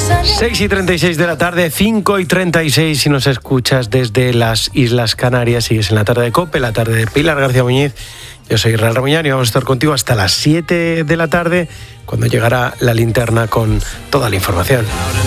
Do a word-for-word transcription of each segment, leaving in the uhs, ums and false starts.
seis y treinta y seis de la tarde, cinco y treinta y seis si nos escuchas desde las Islas Canarias. Sigues en la tarde de COPE, la tarde de Pilar García Muñiz. Yo soy Israel Ramuñán y vamos a estar contigo hasta las siete de la tarde, cuando llegará la linterna con toda la información.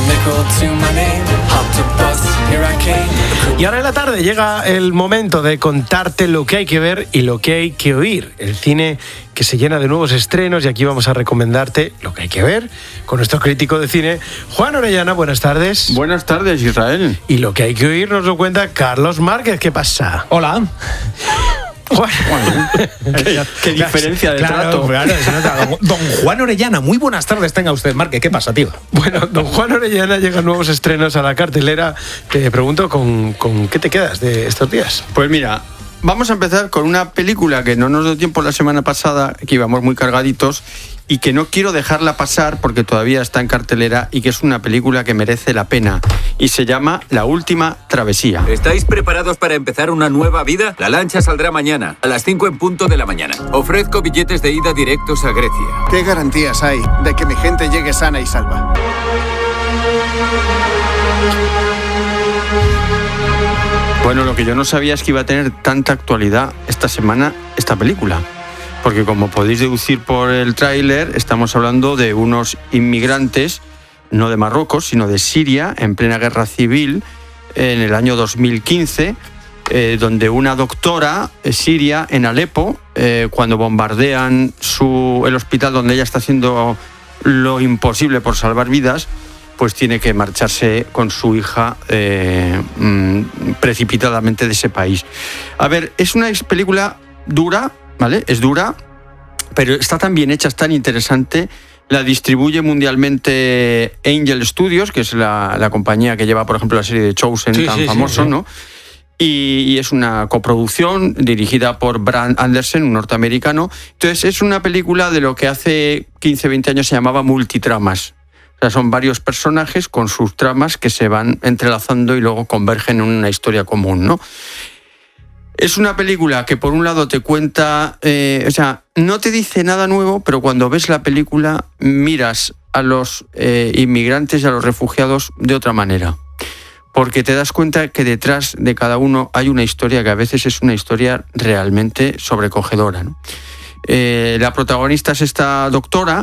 Y ahora en la tarde llega el momento de contarte lo que hay que ver y lo que hay que oír. El cine que se llena de nuevos estrenos, y aquí vamos a recomendarte lo que hay que ver con nuestro crítico de cine, Juan Orellana. Buenas tardes. Buenas tardes, Israel. Y lo que hay que oír nos lo cuenta Carlos Márquez. ¿Qué pasa? Hola. Juan. ¿Qué, qué diferencia de claro, trato? Claro, se nota. Don Juan Orellana, muy buenas tardes tenga usted, Márquez. ¿Qué pasa, tío? Bueno, don Juan Orellana, llegan nuevos estrenos a la cartelera. Te pregunto, ¿con, con qué te quedas de estos días? Pues mira, vamos a empezar con una película que no nos dio tiempo la semana pasada, que íbamos muy cargaditos, y que no quiero dejarla pasar porque todavía está en cartelera, y que es una película que merece la pena, y se llama La Última Travesía. ¿Estáis preparados para empezar una nueva vida? La lancha saldrá mañana, a las cinco en punto de la mañana. Ofrezco billetes de ida directos a Grecia. ¿Qué garantías hay de que mi gente llegue sana y salva? Bueno, lo que yo no sabía es que iba a tener tanta actualidad esta semana esta película. Porque como podéis deducir por el tráiler, estamos hablando de unos inmigrantes, no de Marruecos, sino de Siria, en plena guerra civil, en el año dos mil quince, eh, donde una doctora eh, siria en Alepo, eh, cuando bombardean su, el hospital donde ella está haciendo lo imposible por salvar vidas, pues tiene que marcharse con su hija eh, mmm, precipitadamente de ese país. A ver, es una película dura, ¿vale? Es dura, pero está tan bien hecha, es tan interesante. La distribuye mundialmente Angel Studios, que es la, la compañía que lleva, por ejemplo, la serie de Chosen, sí, tan sí, famoso, sí, sí. ¿no? Y, y es una coproducción dirigida por Brad Anderson, un norteamericano. Entonces, es una película de lo que hace quince, veinte años se llamaba multitramas. O sea, son varios personajes con sus tramas que se van entrelazando y luego convergen en una historia común, ¿no? Es una película que por un lado te cuenta, eh, o sea, no te dice nada nuevo, pero cuando ves la película miras a los eh, inmigrantes y a los refugiados de otra manera. Porque te das cuenta que detrás de cada uno hay una historia que a veces es una historia realmente sobrecogedora, ¿no? Eh, la protagonista es esta doctora,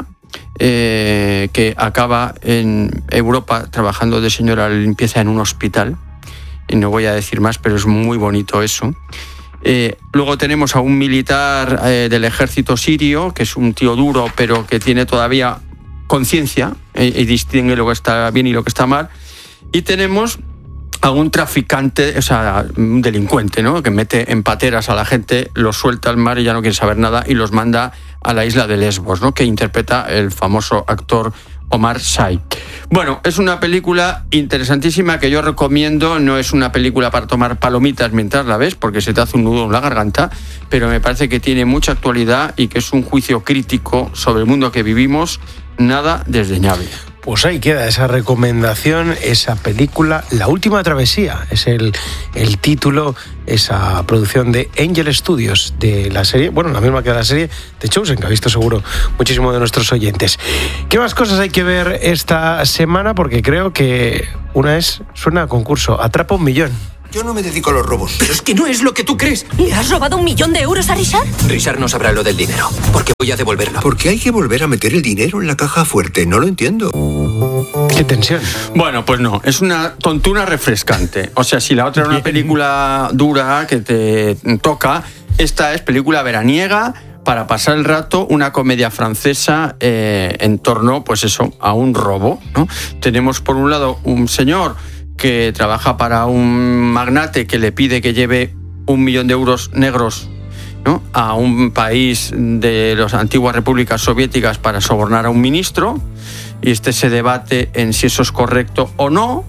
Eh, que acaba en Europa trabajando de señora de limpieza en un hospital, y no voy a decir más, pero es muy bonito eso. Eh, luego tenemos a un militar eh, del ejército sirio, que es un tío duro, pero que tiene todavía conciencia eh, y distingue lo que está bien y lo que está mal. Y tenemos a un traficante, o sea, un delincuente, ¿no? Que mete en pateras a la gente, los suelta al mar y ya no quiere saber nada, y los manda a la isla de Lesbos, ¿no? Que interpreta el famoso actor Omar Sy. Bueno, es una película interesantísima que yo recomiendo. No es una película para tomar palomitas mientras la ves, porque se te hace un nudo en la garganta, pero me parece que tiene mucha actualidad y que es un juicio crítico sobre el mundo que vivimos, nada desdeñable. Pues ahí queda esa recomendación, esa película, La Última Travesía, es el, el título, esa producción de Angel Studios, de la serie, bueno, la misma que la serie de Chosen, que ha visto seguro muchísimo de nuestros oyentes. ¿Qué más cosas hay que ver esta semana? Porque creo que una es, suena a concurso, Atrapa un Millón. Yo no me dedico a los robos. Pero es que no es lo que tú crees. ¿Le has robado un millón de euros a Richard? Richard no sabrá lo del dinero, porque voy a devolverlo. ¿Por qué hay que volver a meter el dinero en la caja fuerte? No lo entiendo. ¡Qué tensión! Bueno, pues no, es una tontuna refrescante. O sea, si la otra era una película dura que te toca, esta es película veraniega para pasar el rato, una comedia francesa eh, en torno, pues eso, a un robo, ¿no? Tenemos por un lado un señor que trabaja para un magnate que le pide que lleve un millón de euros negros, ¿no?, a un país de las antiguas repúblicas soviéticas para sobornar a un ministro, y este se debate en si eso es correcto o no.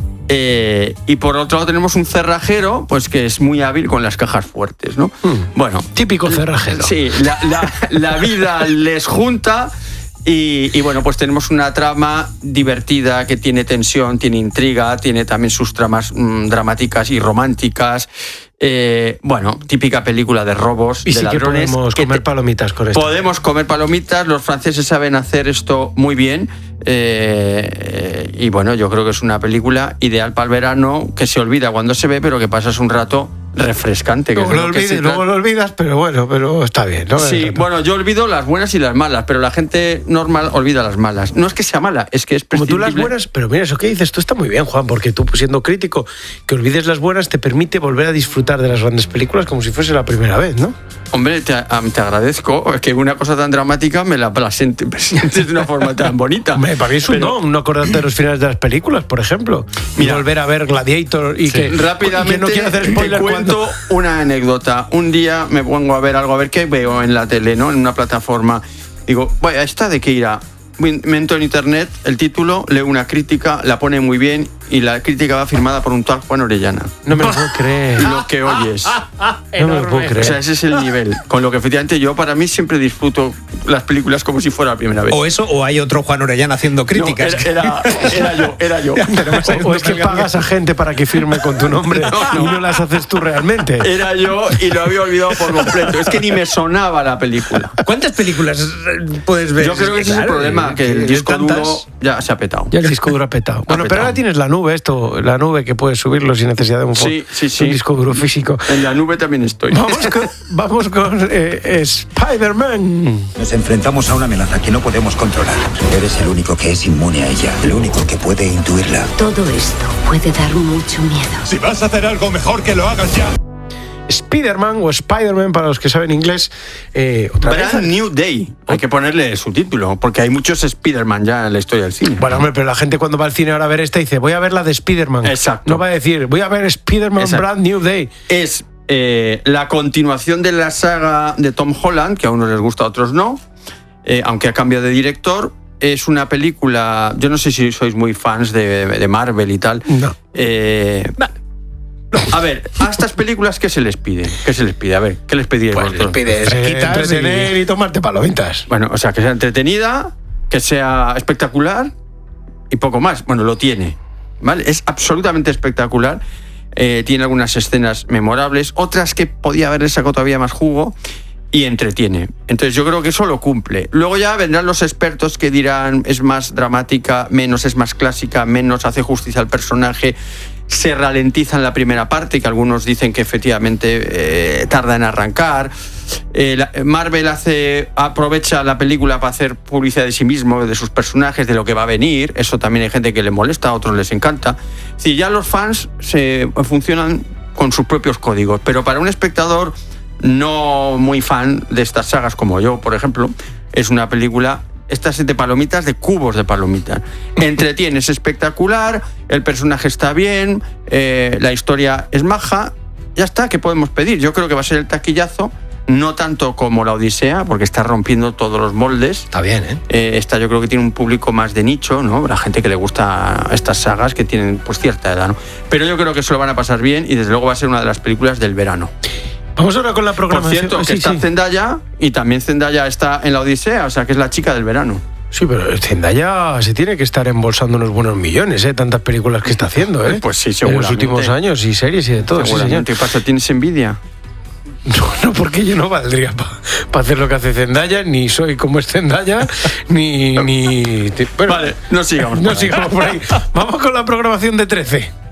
Eh, y por otro lado tenemos un cerrajero, pues que es muy hábil con las cajas fuertes, ¿no? Hmm. Bueno, típico cerrajero. Sí, la, la, la vida les junta. Y, y bueno, pues tenemos una trama divertida que tiene tensión, tiene intriga, tiene también sus tramas mmm, dramáticas y románticas. Eh, bueno, típica película de robos, y de sí ladrones. Que podemos comer te... palomitas con esto. Podemos comer palomitas, los franceses saben hacer esto muy bien. Eh, y bueno, yo creo que es una película ideal para el verano, que se olvida cuando se ve, pero que pasas un rato refrescante. Que luego, es lo lo que olvides, se luego trata. lo olvidas, pero bueno, pero está bien, ¿no? Sí, bueno, yo olvido las buenas y las malas, pero la gente normal olvida las malas. No es que sea mala, es que es Como tú prescindible. las buenas, pero mira, eso que dices, tú está muy bien, Juan, porque tú siendo crítico, que olvides las buenas te permite volver a disfrutar de las grandes películas como si fuese la primera vez, ¿no? Hombre, te, te agradezco que una cosa tan dramática me la presente- presentes de una forma tan bonita. Hombre, para mí es un Pero- no, no acordarte de los finales de las películas, por ejemplo. Mira, y volver a ver Gladiator y que, Rápidamente y que no quiero hacer te spoiler cuento cuando... una anécdota. Un día me pongo a ver algo, a ver qué veo en la tele, ¿no? En una plataforma. Digo, vaya, ¿esta de qué irá? Me entro en internet, el título, leo una crítica, la pone muy bien y la crítica va firmada por un tal Juan Orellana. No me lo puedo creer. Lo que oyes. No me lo puedo O creer. sea, ese es el nivel. Con lo que efectivamente yo, para mí, siempre disfruto las películas como si fuera la primera vez. O eso, o hay otro Juan Orellana haciendo No, críticas. era, era, era yo, era yo. Tenemos ahí O un es que doppelganger. pagas a gente para que firme con tu nombre y no las haces tú realmente. Era yo y lo había olvidado por completo. Es que ni me sonaba la película. ¿Cuántas películas eh, puedes ver? Yo creo que ese es el Claro, problema, que el que disco tantas- duro ya se ha petado. Ya el disco duro ha petado. Bueno, pero petado. ahora tienes la nube, esto, la nube que puedes subirlo sin necesidad de un, fo- Sí, sí, sí. un disco duro físico. En la nube también estoy. Vamos con, vamos con eh, Spider-Man. Nos enfrentamos a una amenaza que no podemos controlar. Eres el único que es inmune a ella, el único que puede intuirla. Todo esto puede dar mucho miedo. Si vas a hacer algo, mejor que lo hagas ya. Spider-Man o Spider-Man, para los que saben inglés, eh, otra vez. Brand New Day. Hay que ponerle su título, porque hay muchos Spider-Man ya en la historia del cine. Bueno, hombre, pero la gente cuando va al cine ahora a ver esta dice, voy a ver la de Spider-Man. Exacto. No va a decir, voy a ver Spider-Man Exacto. Brand New Day. Es eh, la continuación de la saga de Tom Holland, que a unos les gusta, a otros no, eh, aunque ha cambiado de director. Es una película, yo no sé si sois muy fans de, de Marvel y tal. No. Eh, A ver, a estas películas, ¿qué se les pide? ¿Qué se les pide? A ver, ¿qué les pediréis Pues les vosotros? pides Eh, entretener y tomarte palomitas. Bueno, o sea, que sea entretenida, que sea espectacular y poco más. Bueno, lo tiene, ¿vale? Es absolutamente espectacular. Eh, tiene algunas escenas memorables, otras que podía haberle sacado todavía más jugo y entretiene. Entonces yo creo que eso lo cumple. Luego ya vendrán los expertos que dirán es más dramática, menos es más clásica, menos hace justicia al personaje, se ralentiza en la primera parte, que algunos dicen que efectivamente eh, tarda en arrancar. Eh, la- Marvel hace, aprovecha la película para hacer publicidad de sí mismo, de sus personajes, de lo que va a venir. Eso también hay gente que le molesta, a otros les encanta. Es decir, ya los fans se funcionan con sus propios códigos, pero para un espectador no muy fan de estas sagas como yo, por ejemplo, es una película, estas de palomitas, de cubos de palomitas. Entretiene, es espectacular, el personaje está bien, eh, la historia es maja, ya está, ¿qué podemos pedir? Yo creo que va a ser el taquillazo, no tanto como la Odisea, porque está rompiendo todos los moldes. Está bien, ¿eh? Eh, esta yo creo que tiene un público más de nicho, ¿no? La gente que le gusta estas sagas que tienen pues cierta edad, ¿no? Pero yo creo que se lo van a pasar bien y desde luego va a ser una de las películas del verano. Vamos ahora con la Por programación. cierto, que Sí, está sí. Zendaya y también Zendaya está en la Odisea, o sea que es la chica del verano. Sí, pero Zendaya se tiene que estar embolsando unos buenos millones, ¿eh? Tantas películas que está haciendo, ¿eh? Pues sí, En los seguramente. últimos años y series y de todo, sí, señor. Seguramente. ¿Qué pasa? ¿Tienes envidia? No, no, porque yo no valdría para hacer lo que hace Zendaya, ni soy como es Zendaya, ni... ni bueno, Vale, no sigamos. no por ahí. sigamos por ahí. Vamos con la programación de trece.